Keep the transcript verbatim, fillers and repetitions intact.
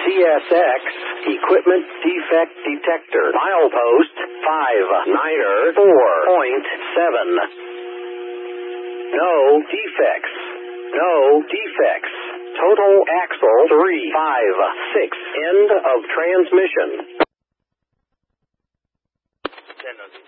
S X, equipment defect detector, milepost five niner four point seven. No defects. No defects. Total axle three five six. End of transmission.